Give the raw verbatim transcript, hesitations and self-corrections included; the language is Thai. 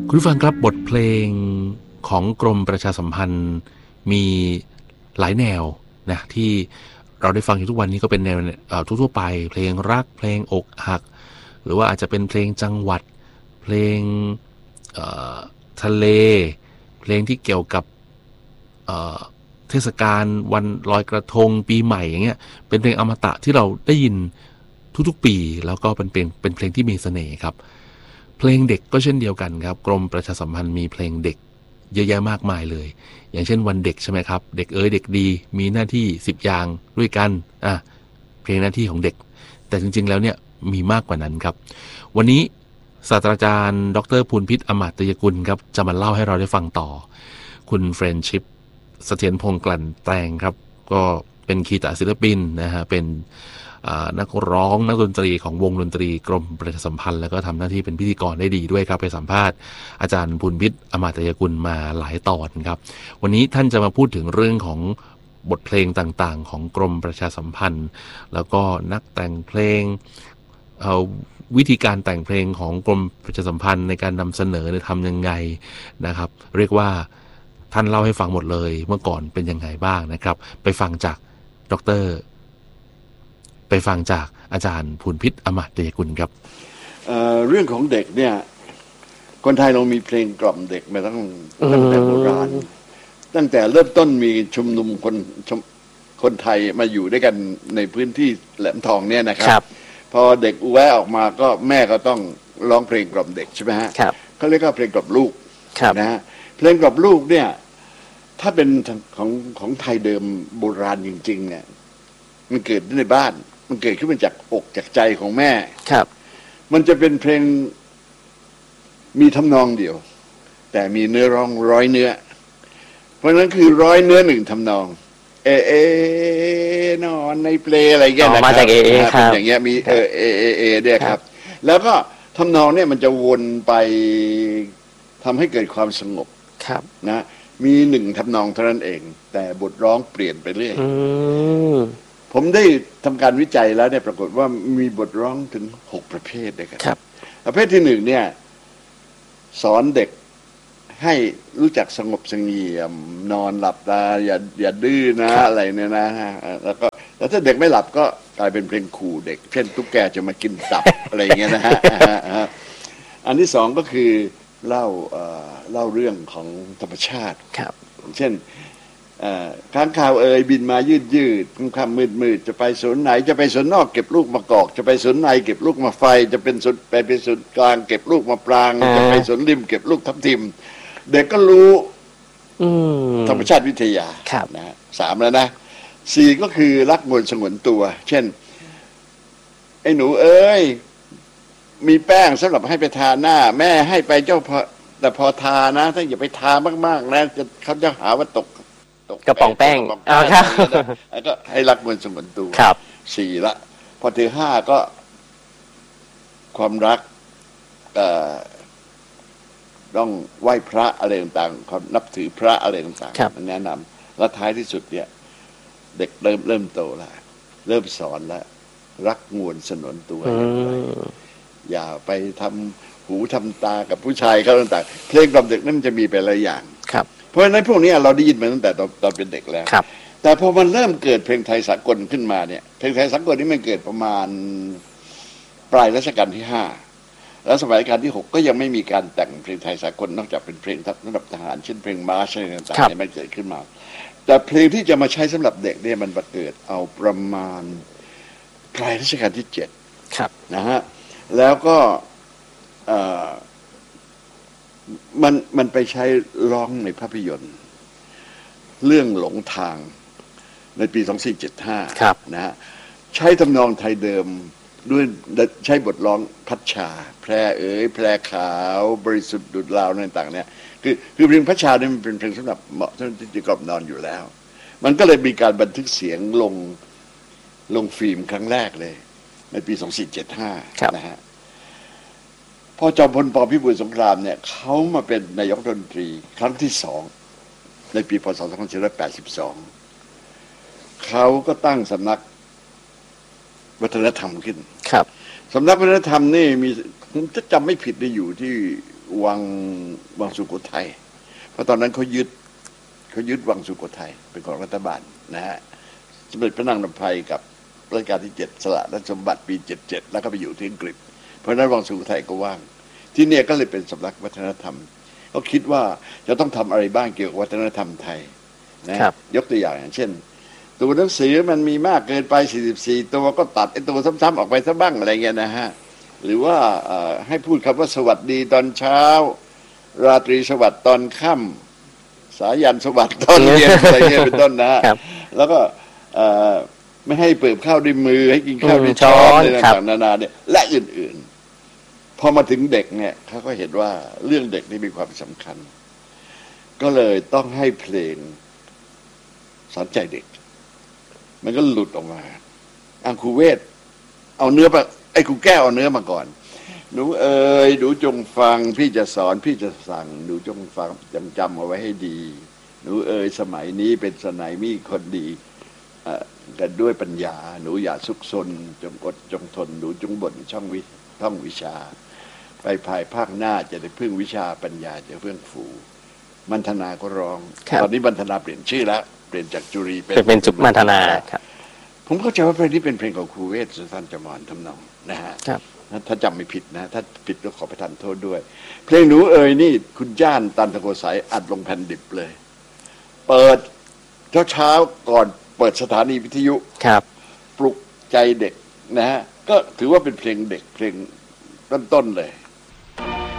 คุณผู้ฟังครับบทเพลงของกรมประชาสัมพันธ์มีหลายแนวนะที่เราได้ฟังอยู่ทุกวันนี้ก็เป็นแนวทั่วๆไปเพลงรักเพลงอกหักหรือว่าอาจจะเป็นเพลงจังหวัดเพลงทะเลเพลงที่เกี่ยวกับเทศกาลวันลอยกระทงปีใหม่อย่างเงี้ยเป็นเพลงอมตะที่เราได้ยินทุกๆปีแล้วก็เป็นเพลงเป็นเพลงที่มีเสน่ห์ครับเพลงเด็กก็เช่นเดียวกันครับกรมประชาสัมพันธ์มีเพลงเด็กเยอะแยะมากมายเลยอย่างเช่นวันเด็กใช่ไหมครับเด็กเอ๋ยเด็กดีมีหน้าที่สิบอย่างด้วยกันอ่ะเพลงหน้าที่ของเด็กแต่จริงๆแล้วเนี่ยมีมากกว่านั้นครับวันนี้ศาสตราจารย์ดร.ภูลพิษอมาตยกุลครับจะมาเล่าให้เราได้ฟังต่อคุณเฟรนชิพเสถียรพงษ์กลั่นแตงครับก็เป็นคีตศิลปินนะฮะเป็นนักร้องนักดนตรีของวงดนตรีกรมประชาสัมพันธ์แล้วก็ทำหน้าที่เป็นพิธีกรได้ดีด้วยครับไปสัมภาษณ์อาจารย์ภูลพิษอมาตยกุลมาหลายตอนครับวันนี้ท่านจะมาพูดถึงเรื่องของบทเพลงต่างๆของกรมประชาสัมพันธ์แล้วก็นักแต่งเพลงวิธีการแต่งเพลงของกรมประชาสัมพันธ์ในการนำเสนอทำยังไงนะครับเรียกว่าท่านเล่าให้ฟังหมดเลยเมื่อก่อนเป็นยังไงบ้างนะครับไปฟังจากดร.ไปฟังจากอาจารย์ภูลพิษอมาตยกุลครับเอ่อ เรื่องของเด็กเนี่ยคนไทยเรามีเพลงกล่อมเด็กมาตั้งตั้งแต่โบราณตั้งแต่เริ่มต้นมีชุมนุมคนคนไทยมาอยู่ด้วยกันในพื้นที่แหลมทองเนี่ยนะครับพอเด็กอุแวะออกมาก็แม่ก็ต้องร้องเพลงกล่อมเด็กใช่ไหมฮะเขาเรียกว่าเพลงกล่อมลูกนะฮะเพลงกล่อมลูกเนี่ยถ้าเป็นของของไทยเดิมโบราณจริงๆเนี่ยมันเกิดในบ้านมันเกิดขึ้นมาจากอกจากใจของแม่ครับมันจะเป็นเพลงมีทำนองเดียวแต่มีเนื้อร้องร้อยเนื้อเพราะนั้นคือร้อยเนื้อหนึ่งทำนองเอเอนอนในเปลอะไรเงี้ยนะครับมาจากเอเอครับอย่างเงี้ยมีเอเอเอเอเนี่ยครับแล้วก็ทำนองเนี่ยมันจะวนไปทำให้เกิดความสงบครับนะมีหนึ่งทำนองเท่านั้นเองแต่บทร้องเปลี่ยนไปเรื่อยผมได้ทำการวิจัยแล้วเนี่ยปรากฏว่ามีบทร้องถึงหกประเภทเลยครับประเภทที่หนึ่งเนี่ยสอนเด็กให้รู้จักสงบเสงี่ยมนอนหลับตาอย่าอย่าดื้อนะอะไรเนี่ยนะแล้วก็แล้วถ้าเด็กไม่หลับก็กลายเป็นเพลงขู่เด็กเช่นตุ๊กแกจะมากินตับอะไรเงี้ยนะฮะอันที่สองก็คือเล่าเล่าเรื่องของธรรมชาติเช่นค้างคาวเอ่ยบินมายืดยืดค่ำมืดมืดจะไปสวนไหนจะไปสวนนอกเก็บลูกมะกอกจะไปสวนในเก็บลูกมะไฟจะเป็นสวนไปเป็นสวนกลางเก็บลูกมะปรางจะไปสวนริมเก็บลูกทับทิมเด็กก็รู้ธรรมชาติวิทยานะสามแล้วนะสี่ก็คือรักมวลสงวนตัวเช่นไอ้หนูเอ้ยมีแป้งสำหรับให้ไปทาหน้าแม่ให้ไปเจ้าพอแต่พอทานะถ้าอย่าไปทามากๆนะจะเขาจะหาว่าตกกระป๋องแป้งอ่าครับแล้วก็ให้รักมวลสงวนตัวครับสี่ละพอถึงห้าก็ความรักเอ่อต้องไหว้พระอะไรต่างๆความนับถือพระอะไรต่างๆมันแนะนำและท้ายที่สุดเนี่ยเด็กเริ่มเริ่มโตแล้วเริ่มสอนแล้วรักมวลสงวนตัวอย่าไปทำหูทำตากับผู้ชายเขาต่างๆเพลงกล่อมเด็กนั่นจะมีไปหลายอย่างเพราะฉะนั้นพวกนี้เราได้ยินมาตั้งแต่ตอนตอนเป็นเด็กแล้วแต่พอมันเริ่มเกิดเพลงไทยสากลขึ้นมาเนี่ยเพลงไทยสากลนี่มันเกิดประมาณปลายรัชกาลที่ห้าแล้วสมัยรัชกาลที่หกก็ยังไม่มีการแต่งเพลงไทยสากลนอกจากเป็นเพลงสำหรับทหารเช่นเพลงมาร์ชอะไรต่างๆเนี่ยมันเกิดขึ้นมาแต่เพลงที่จะมาใช้สำหรับเด็กเนี่ยมันมาเกิดเอาประมาณปลายรัชกาลที่เจ็ดนะฮะแล้วก็มันมันไปใช้ร้องในภาพยนตร์เรื่องหลงทางในปีสองพันสี่ร้อยเจ็ดสิบห้านะฮะใช้ทำนองไทยเดิมด้วยใช้บทร้องพัชชาแพรเอ๋ยแพรขาวบริสุทธิ์ดุจลาวอะไรต่างๆเนี่ยคือคือเพลงพัชชาเนี่ยมันเป็นเพลงสำหรับเหมาะสำหรับที่จะกล่อมนอนอยู่แล้วมันก็เลยมีการบันทึกเสียงลงลงฟิล์มครั้งแรกเลยในปีสองพันสี่ร้อยเจ็ดสิบห้านะฮะพอจอมพลป.พิบูลสงครามเนี่ยเขามาเป็นนายกรัฐมนตรีครั้งที่สองในปีพ.ศ. สองพันสี่ร้อยแปดสิบสองเขาก็ตั้งสำนักวัฒนธรรมขึ้นครับสำนักวัฒนธรรมนี่มีผมจะจำไม่ผิดได้อยู่ที่วังวังสุโขทัยเพราะตอนนั้นเขายึดเขายึดวังสุโขทัยเป็นของรัฐบาลนะฮะสมเด็จพระนางนภยกับรัชกาลที่เจ็ดสละราชสมบัติปีเจ็ดสิบเจ็ดแล้วก็ไปอยู่ที่อังกฤษเพราะนั้นวังสุโขทัยก็ว่างที่เนี่ยก็เลยเป็นสำนักวัฒนธรรมเขาคิดว่าจะต้องทำอะไรบ้างเกี่ยวกับวัฒนธรรมไทยนะยกตัวอย่างอย่างเช่นตัวหนังสือมันมีมากเกินไปสี่สิบสี่ตัวก็ตัดไอ้ตัวซ้ำๆออกไปซะบ้างอะไรเงี้ยนะฮะหรือว่าให้พูดคำว่าสวัสดีตอนเช้าราตรีสวัสดิ์ตอนค่ำสายันสวัสดิ์ตอนเย็นอะไรเงี้ยเป็นต้นนะฮะแล้วก็ไม่ให้เปิบข้าวด้วยมือให้กินข้าวด้วยช้อนอะไรต่างๆนานาเนี่ยและอื่นๆพอมาถึงเด็กเนี่ยเขาก็เห็นว่าเรื่องเด็กนี่มีความสำคัญก็เลยต้องให้เพลงสอนใจเด็กมันก็หลุดออกมาอังครูเวทเอาเนื้อไปไอ้ครูแก้วเอาเนื้อมาก่อนหนูเอ๋ยหนูจงฟังพี่จะสอนพี่จะสั่งหนูจงฟังจำจำเอาไว้ให้ดีหนูเอ๋ยสมัยนี้เป็นสมัยมีคนดีกันด้วยปัญญาหนูอย่าซุกซนจงอดจงทนหนูจงบ่นช่องวิท่องวิชาไปภายภาคหน้าจะได้พึ่งวิชาปัญญาจะเพื่องฝูมันธนาก็ร้องตอนนี้มันธนาเปลี่ยนชื่อแล้วเปลี่ยนจากจุรีเป็นเป็นจุมันธนาครับผมเข้าใจว่าเพลงนี้เป็นเพลงของครูเวทสุนทรจมรทำนองนะฮะถ้าจำไม่ผิดนะถ้าผิดก็ขอประทานโทษด้วยเพลงหนูเอ๋ยนี่คุณจ้านตันตะโกสายอัดลงแผ่นดิบเลยเปิดเช้าเช้าก่อนเปิดสถานีวิทยุครับปลุกใจเด็กนะฮะก็ถือว่าเป็นเพลงเด็กเพลงต้นๆเลย